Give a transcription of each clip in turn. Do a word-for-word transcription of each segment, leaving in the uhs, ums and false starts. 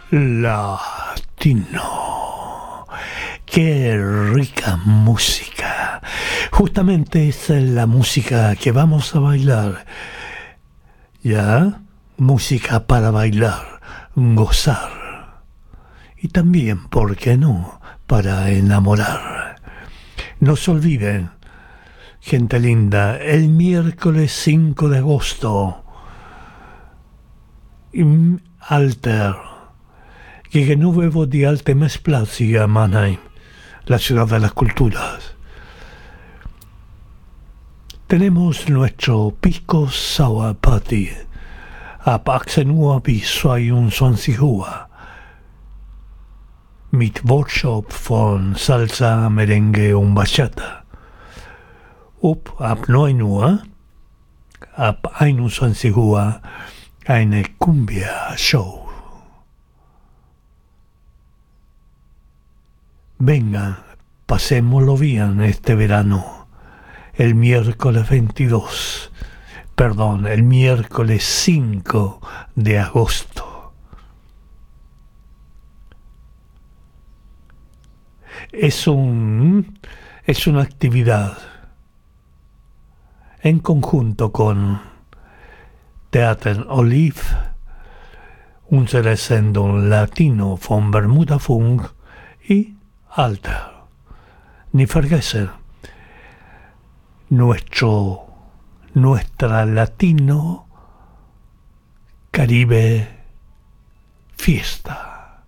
Latino. Qué rica música. Justamente esa es la música que vamos a bailar. ¿Ya? Música para bailar, gozar. Y también, ¿por qué no?, para enamorar. No se olviden, gente linda, el miércoles cinco de agosto, im Alter, Gegenüber die alte Messplatz hier in Mannheim, la ciudad de las culturas. Tenemos nuestro Pisco Sour Party ab achtzehn Uhr bis zweiundzwanzig Uhr mit Workshop von Salsa, Merengue und Bachata. Up ab neun Uhr, ab einundzwanzig Uhr eine Cumbia-Show. Vengan, pasémoslo bien este verano. El miércoles veintidós, perdón, el miércoles cinco de agosto. Es un, es una actividad en conjunto con Theater Olive, unsere Sendung Latino von Bermuda Funk y Alter. Ni vergessen, nuestro, nuestra Latino Caribe Fiesta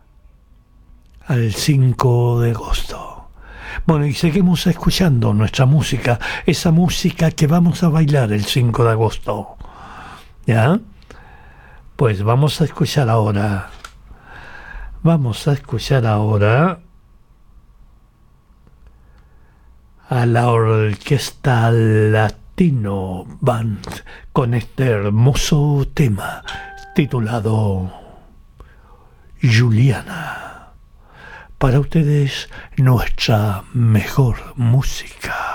al cinco de agosto. Bueno, y seguimos escuchando nuestra música, esa música que vamos a bailar el cinco de agosto. ¿Ya? Pues vamos a escuchar ahora, vamos a escuchar ahora a la Orquesta Latino Band con este hermoso tema titulado Juliana. Para ustedes, nuestra mejor música.